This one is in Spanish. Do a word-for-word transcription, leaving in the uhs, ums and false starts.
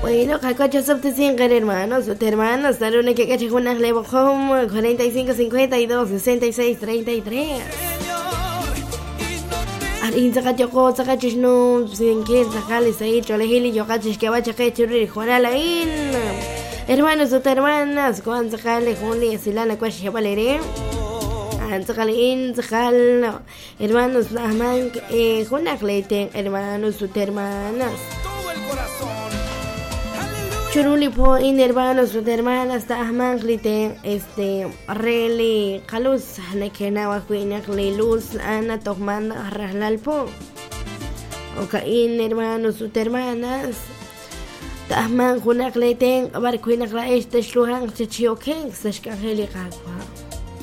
Bueno, cacocho subticienca, hermanos, hermanos, talone que cache con las levo home, cuarenta y cinco, cincuenta y dos, sesenta y seis, treinta y tres. Arin sacacho, sacacho, no, sin que sacale, se hecho, le hili, yo caches que va a chacar, churri, juanalain. Hermanos, hermanas, cuan sacale, juni, silana, cuache, valeré. Anzakalin, zakal, hermanos, nahman, eh, junakleten, hermanos, hermanas. Churuli po in hermanos, hermanas, tahman, gliten, este, reli, kalus, nekena, wakuina, luz, ana, tohman, raslalpo. Oka in hermanos, hermanas, tahman, junakleten, barkuina, este, shluhan, chichioken, sashkangeli, kakwa.